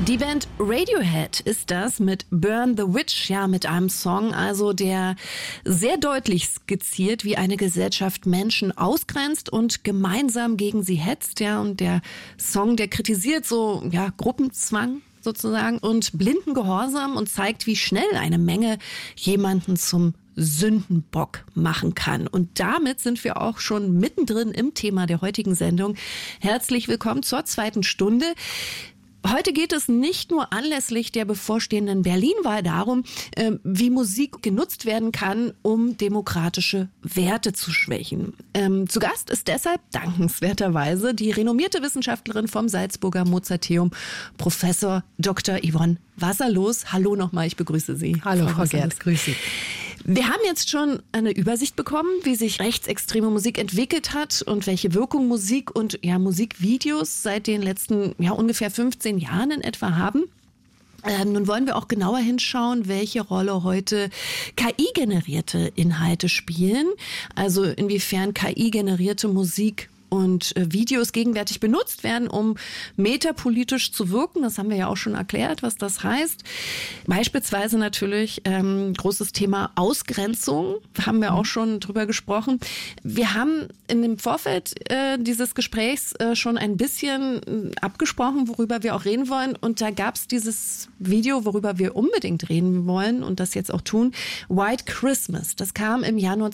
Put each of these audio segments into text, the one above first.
Die Band Radiohead ist das mit Burn the Witch, ja, mit einem Song, also der sehr deutlich skizziert, wie eine Gesellschaft Menschen ausgrenzt und gemeinsam gegen sie hetzt, ja, und der Song, der kritisiert so, ja, Gruppenzwang sozusagen und blinden Gehorsam und zeigt, wie schnell eine Menge jemanden zum Sündenbock machen kann. Und damit sind wir auch schon mittendrin im Thema der heutigen Sendung. Herzlich willkommen zur zweiten Stunde. Heute geht es nicht nur anlässlich der bevorstehenden Berlin-Wahl darum, wie Musik genutzt werden kann, um demokratische Werte zu schwächen. Zu Gast ist deshalb dankenswerterweise die renommierte Wissenschaftlerin vom Salzburger Mozarteum, Professor Dr. Yvonne Wasserlos. Hallo nochmal, ich begrüße Sie. Hallo, Frau Gerd, grüße Sie. Wir haben jetzt schon eine Übersicht bekommen, wie sich rechtsextreme Musik entwickelt hat und welche Wirkung Musik und Musikvideos seit den letzten ungefähr 15 Jahren in etwa haben. Nun wollen wir auch genauer hinschauen, welche Rolle heute KI-generierte Inhalte spielen. Also inwiefern KI-generierte Musik und Videos gegenwärtig benutzt werden, um metapolitisch zu wirken. Das haben wir ja auch schon erklärt, was das heißt. Beispielsweise natürlich großes Thema Ausgrenzung, haben wir auch schon drüber gesprochen. Wir haben in dem Vorfeld dieses Gesprächs schon ein bisschen abgesprochen, worüber wir auch reden wollen. Und da gab es dieses Video, worüber wir unbedingt reden wollen und das jetzt auch tun. White Christmas, das kam im Januar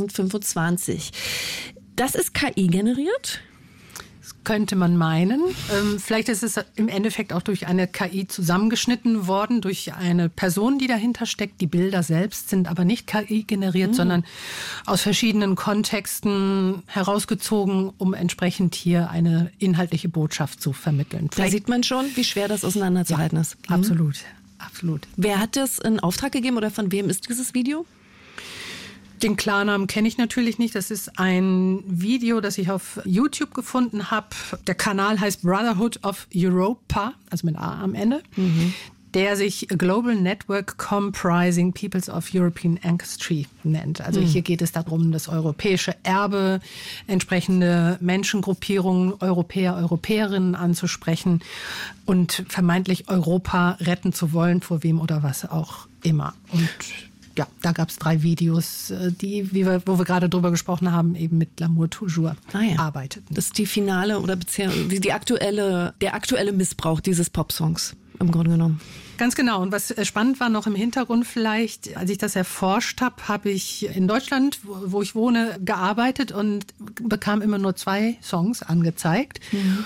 2025. Das ist KI generiert? Das könnte man meinen. Vielleicht ist es im Endeffekt auch durch eine KI zusammengeschnitten worden, durch eine Person, die dahinter steckt. Die Bilder selbst sind aber nicht KI generiert, sondern aus verschiedenen Kontexten herausgezogen, um entsprechend hier eine inhaltliche Botschaft zu vermitteln. Da sieht man schon, wie schwer das auseinanderzuhalten ist. Absolut, absolut. Wer hat das in Auftrag gegeben oder von wem ist dieses Video? Den Klarnamen kenne ich natürlich nicht. Das ist ein Video, das ich auf YouTube gefunden habe. Der Kanal heißt Brotherhood of Europa, also mit A am Ende, der sich Global Network Comprising Peoples of European Ancestry nennt. Also hier geht es darum, das europäische Erbe, entsprechende Menschengruppierungen, Europäer, Europäerinnen anzusprechen und vermeintlich Europa retten zu wollen, vor wem oder was auch immer. Und ja, da gab es 3 Videos, wo wir gerade drüber gesprochen haben, eben mit L'amour toujours arbeiteten. Das ist die finale oder beziehungsweise der aktuelle Missbrauch dieses Popsongs im Grunde genommen. Ganz genau. Und was spannend war noch im Hintergrund vielleicht, als ich das erforscht habe, habe ich in Deutschland, wo ich wohne, gearbeitet und bekam immer nur 2 Songs angezeigt.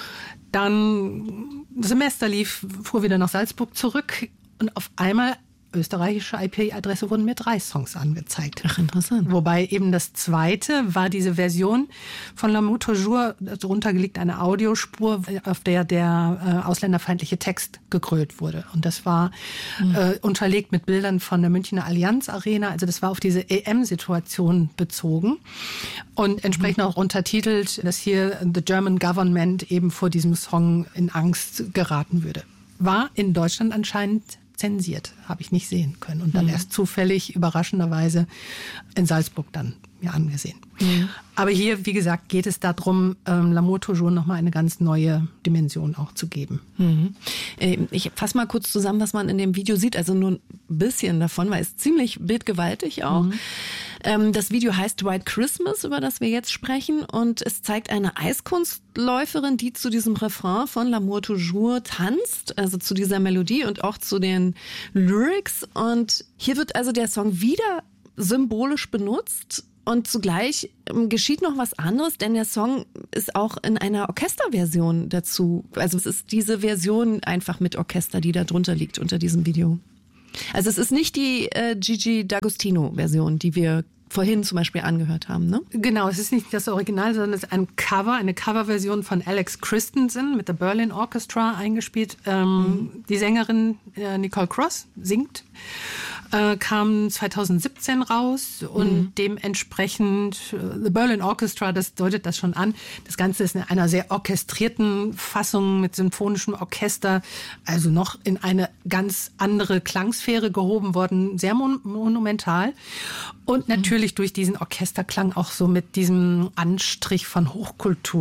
Dann das Semester fuhr wieder nach Salzburg zurück und auf einmal österreichische IP-Adresse wurden mir 3 Songs angezeigt. Ach, interessant. Wobei eben das zweite war diese Version von L'amour toujours, darunter liegt eine Audiospur, auf der ausländerfeindliche Text gegrölt wurde. Und das war unterlegt mit Bildern von der Münchner Allianz Arena. Also das war auf diese EM-Situation bezogen. Und entsprechend auch untertitelt, dass hier the German Government eben vor diesem Song in Angst geraten würde. War in Deutschland anscheinend zensiert, habe ich nicht sehen können. Und dann erst zufällig, überraschenderweise in Salzburg dann mir angesehen. Aber hier, wie gesagt, geht es darum, L'amour toujours nochmal eine ganz neue Dimension auch zu geben. Ich fasse mal kurz zusammen, was man in dem Video sieht. Also nur ein bisschen davon, weil es ziemlich bildgewaltig auch. Das Video heißt White Christmas, über das wir jetzt sprechen. Und es zeigt eine Eiskunstläuferin, die zu diesem Refrain von L'amour toujours tanzt, also zu dieser Melodie und auch zu den Lyrics. Und hier wird also der Song wieder symbolisch benutzt. Und zugleich geschieht noch was anderes, denn der Song ist auch in einer Orchesterversion dazu. Also es ist diese Version einfach mit Orchester, die da drunter liegt unter diesem Video. Also es ist nicht die Gigi D'Agostino-Version, die wir vorhin zum Beispiel angehört haben, ne? Genau, es ist nicht das Original, sondern es ist ein Cover, eine Coverversion von Alex Christensen mit der Berlin Orchestra eingespielt. Die Sängerin Nicole Cross singt, kam 2017 raus und dementsprechend The Berlin Orchestra, das deutet das schon an. Das Ganze ist in einer sehr orchestrierten Fassung mit symphonischem Orchester, also noch in eine ganz andere Klangsphäre gehoben worden, sehr monumental. Und natürlich durch diesen Orchesterklang auch so mit diesem Anstrich von Hochkultur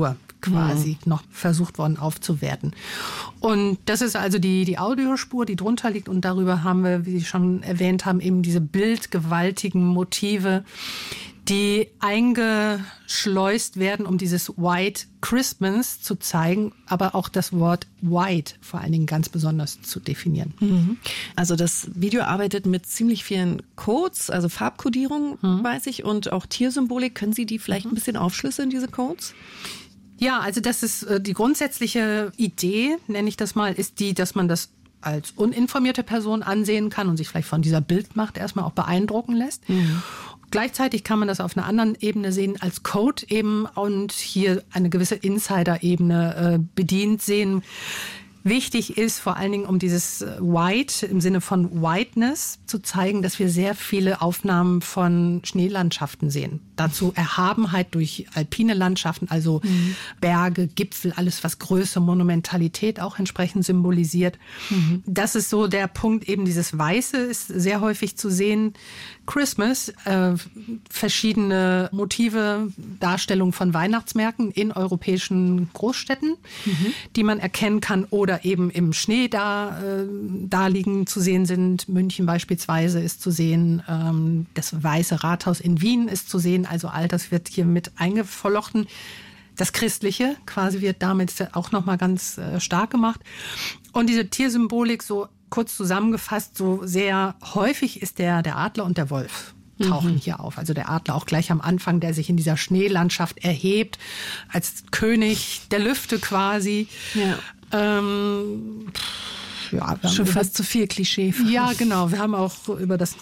quasi noch versucht worden aufzuwerten. Und das ist also die Audiospur, die drunter liegt. Und darüber haben wir, wie Sie schon erwähnt haben, eben diese bildgewaltigen Motive, die eingeschleust werden, um dieses White Christmas zu zeigen, aber auch das Wort White vor allen Dingen ganz besonders zu definieren. Also das Video arbeitet mit ziemlich vielen Codes, also Farbkodierung, weiß ich, und auch Tiersymbolik. Können Sie die vielleicht ein bisschen aufschlüsseln, diese Codes? Ja, also das ist die grundsätzliche Idee, nenne ich das mal, ist die, dass man das als uninformierte Person ansehen kann und sich vielleicht von dieser Bildmacht erstmal auch beeindrucken lässt. Gleichzeitig kann man das auf einer anderen Ebene sehen als Code eben und hier eine gewisse Insider-Ebene bedient sehen. Wichtig ist vor allen Dingen, um dieses White im Sinne von Whiteness zu zeigen, dass wir sehr viele Aufnahmen von Schneelandschaften sehen. Dazu Erhabenheit durch alpine Landschaften, also Berge, Gipfel, alles was Größe, Monumentalität auch entsprechend symbolisiert. Das ist so der Punkt, eben dieses Weiße ist sehr häufig zu sehen. Christmas, verschiedene Motive, Darstellung von Weihnachtsmärkten in europäischen Großstädten, die man erkennen kann oder eben im Schnee da liegen zu sehen sind. München beispielsweise ist zu sehen, das Weiße Rathaus in Wien ist zu sehen, also all das wird hier mit eingeflochten. Das Christliche quasi wird damit auch nochmal ganz stark gemacht. Und diese Tiersymbolik, so kurz zusammengefasst, so sehr häufig ist der Adler und der Wolf tauchen hier auf. Also der Adler auch gleich am Anfang, der sich in dieser Schneelandschaft erhebt, als König der Lüfte quasi. Ja. Ja, schon fast zu viel Klischee. Ja, genau. Wir haben auch über das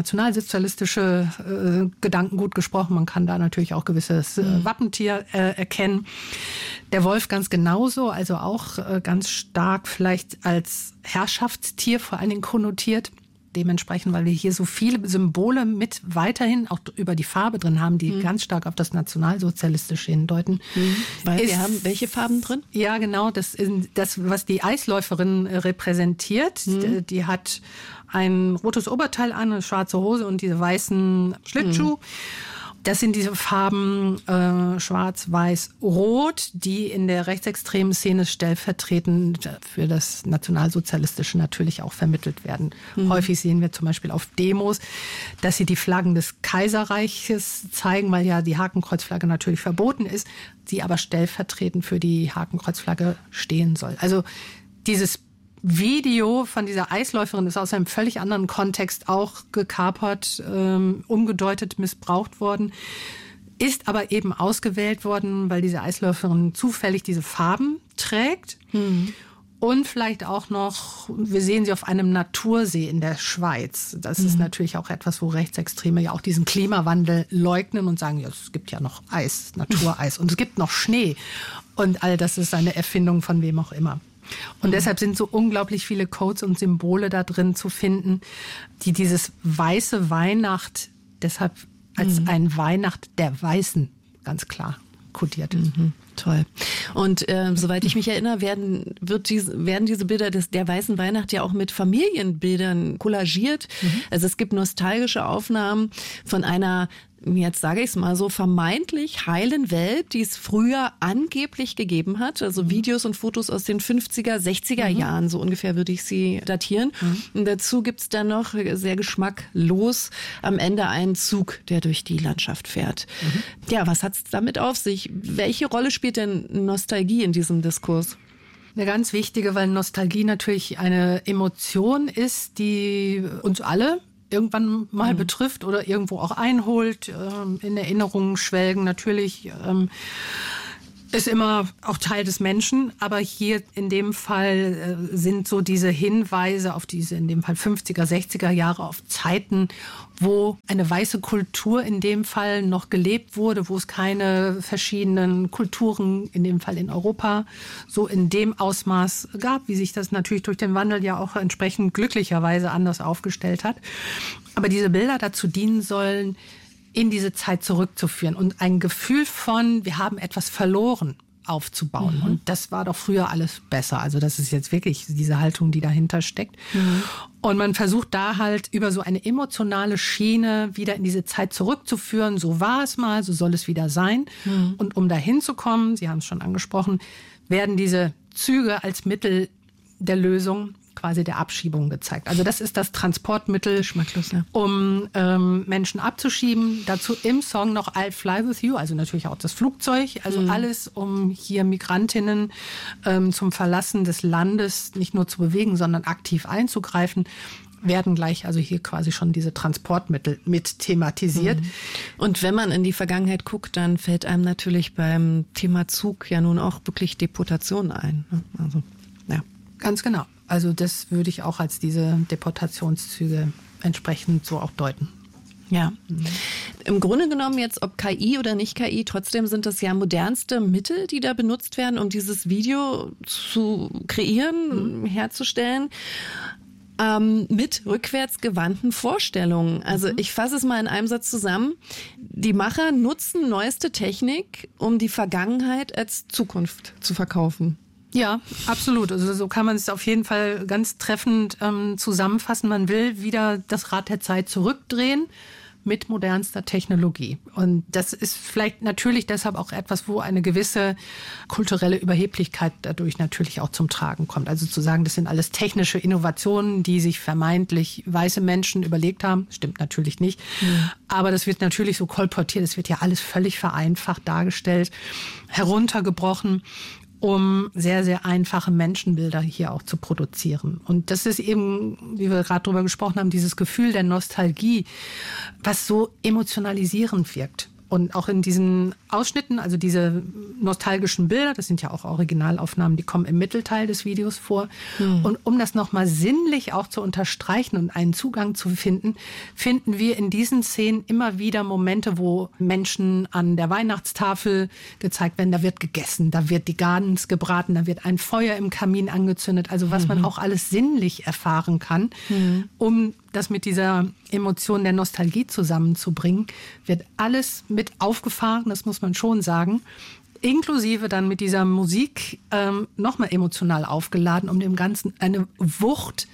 nationalsozialistische Gedankengut gesprochen. Man kann da natürlich auch gewisses Wappentier erkennen. Der Wolf ganz genauso, also auch ganz stark vielleicht als Herrschaftstier vor allen Dingen konnotiert. Dementsprechend, weil wir hier so viele Symbole mit weiterhin auch über die Farbe drin haben, die ganz stark auf das Nationalsozialistische hindeuten. Weil wir haben welche Farben drin? Ja, genau. Das ist das, was die Eisläuferin repräsentiert. Die hat ein rotes Oberteil an, eine schwarze Hose und diese weißen Schlittschuhe. Das sind diese Farben schwarz, weiß, rot, die in der rechtsextremen Szene stellvertretend für das Nationalsozialistische natürlich auch vermittelt werden. Häufig sehen wir zum Beispiel auf Demos, dass sie die Flaggen des Kaiserreiches zeigen, weil ja die Hakenkreuzflagge natürlich verboten ist, sie aber stellvertretend für die Hakenkreuzflagge stehen soll. Also dieses Video von dieser Eisläuferin ist aus einem völlig anderen Kontext auch gekapert, umgedeutet, missbraucht worden, ist aber eben ausgewählt worden, weil diese Eisläuferin zufällig diese Farben trägt. Und vielleicht auch noch, wir sehen sie auf einem Natursee in der Schweiz. Das ist natürlich auch etwas, wo Rechtsextreme ja auch diesen Klimawandel leugnen und sagen, ja, es gibt ja noch Eis, Natureis und es gibt noch Schnee. Und all das ist eine Erfindung von wem auch immer. Und deshalb sind so unglaublich viele Codes und Symbole da drin zu finden, die dieses weiße Weihnacht deshalb als ein Weihnacht der Weißen ganz klar kodiert ist. Toll. Und soweit ich mich erinnere, werden diese Bilder der weißen Weihnacht ja auch mit Familienbildern kollagiert. Also es gibt nostalgische Aufnahmen von einer, jetzt sage ich es mal so, vermeintlich heilen Welt, die es früher angeblich gegeben hat. Also Videos und Fotos aus den 50er, 60er Jahren, so ungefähr würde ich sie datieren. Und dazu gibt's dann noch sehr geschmacklos am Ende einen Zug, der durch die Landschaft fährt. Ja, was hat's damit auf sich? Welche Rolle spielt denn Nostalgie in diesem Diskurs? Eine ganz wichtige, weil Nostalgie natürlich eine Emotion ist, die uns alle irgendwann mal betrifft oder irgendwo auch einholt, in Erinnerungen schwelgen. Natürlich ist immer auch Teil des Menschen, aber hier in dem Fall sind so diese Hinweise auf diese, in dem Fall 50er, 60er Jahre, auf Zeiten, wo eine weiße Kultur in dem Fall noch gelebt wurde, wo es keine verschiedenen Kulturen, in dem Fall in Europa, so in dem Ausmaß gab, wie sich das natürlich durch den Wandel ja auch entsprechend glücklicherweise anders aufgestellt hat. Aber diese Bilder dazu dienen sollen, in diese Zeit zurückzuführen und ein Gefühl von, wir haben etwas verloren, aufzubauen. Und das war doch früher alles besser. Also das ist jetzt wirklich diese Haltung, die dahinter steckt. Und man versucht da halt über so eine emotionale Schiene wieder in diese Zeit zurückzuführen. So war es mal, so soll es wieder sein. Und um dahin zu kommen, Sie haben es schon angesprochen, werden diese Züge als Mittel der Lösung, quasi der Abschiebung gezeigt. Also das ist das Transportmittel, um Menschen abzuschieben. Dazu im Song noch I'll Fly With You, also natürlich auch das Flugzeug. Also alles, um hier Migrantinnen zum Verlassen des Landes nicht nur zu bewegen, sondern aktiv einzugreifen, werden gleich also hier quasi schon diese Transportmittel mit thematisiert. Und wenn man in die Vergangenheit guckt, dann fällt einem natürlich beim Thema Zug ja nun auch wirklich Deportation ein. Also, ja. Ganz genau. Also das würde ich auch als diese Deportationszüge entsprechend so auch deuten. Ja, im Grunde genommen jetzt, ob KI oder nicht KI, trotzdem sind das ja modernste Mittel, die da benutzt werden, um dieses Video zu kreieren, herzustellen. Mit rückwärts gewandten Vorstellungen. Also ich fasse es mal in einem Satz zusammen. Die Macher nutzen neueste Technik, um die Vergangenheit als Zukunft zu verkaufen. Ja, absolut. Also so kann man es auf jeden Fall ganz treffend zusammenfassen. Man will wieder das Rad der Zeit zurückdrehen mit modernster Technologie. Und das ist vielleicht natürlich deshalb auch etwas, wo eine gewisse kulturelle Überheblichkeit dadurch natürlich auch zum Tragen kommt. Also zu sagen, das sind alles technische Innovationen, die sich vermeintlich weiße Menschen überlegt haben. Stimmt natürlich nicht. Aber das wird natürlich so kolportiert. Es wird ja alles völlig vereinfacht dargestellt, heruntergebrochen, um sehr, sehr einfache Menschenbilder hier auch zu produzieren. Und das ist eben, wie wir gerade drüber gesprochen haben, dieses Gefühl der Nostalgie, was so emotionalisierend wirkt. Und auch in diesen Ausschnitten, also diese nostalgischen Bilder, das sind ja auch Originalaufnahmen, die kommen im Mittelteil des Videos vor. Und um das nochmal sinnlich auch zu unterstreichen und einen Zugang zu finden, finden wir in diesen Szenen immer wieder Momente, wo Menschen an der Weihnachtstafel gezeigt werden, da wird gegessen, da wird die Gans gebraten, da wird ein Feuer im Kamin angezündet. Also was man auch alles sinnlich erfahren kann, um das mit dieser Emotion der Nostalgie zusammenzubringen, wird alles mit aufgefahren, das muss man schon sagen, inklusive dann mit dieser Musik nochmal emotional aufgeladen, um dem Ganzen eine Wucht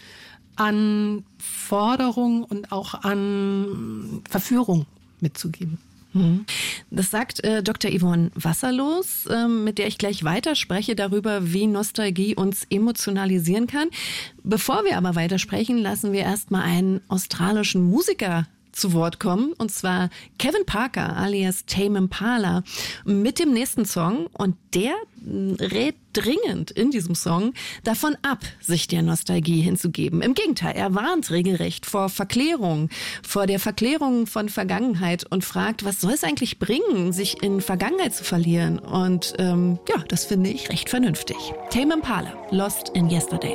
an Forderung und auch an Verführung mitzugeben. Das sagt Dr. Yvonne Wasserlos, mit der ich gleich weiterspreche darüber, wie Nostalgie uns emotionalisieren kann. Bevor wir aber weitersprechen, lassen wir erstmal einen australischen Musiker zu Wort kommen, und zwar Kevin Parker alias Tame Impala mit dem nächsten Song, und der rät dringend in diesem Song davon ab, sich der Nostalgie hinzugeben. Im Gegenteil, er warnt regelrecht vor Verklärung, vor der Verklärung von Vergangenheit und fragt, was soll es eigentlich bringen, sich in Vergangenheit zu verlieren? Und ja, das finde ich recht vernünftig. Tame Impala, Lost in Yesterday.